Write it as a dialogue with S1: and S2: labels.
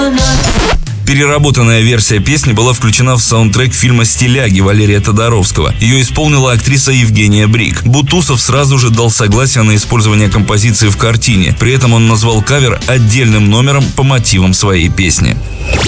S1: Переработанная версия песни была включена в саундтрек фильма «Стиляги» Валерия Тодоровского. Ее исполнила актриса Евгения Брик. Бутусов сразу же дал согласие на использование композиции в картине. При этом он назвал кавер отдельным номером по мотивам своей песни.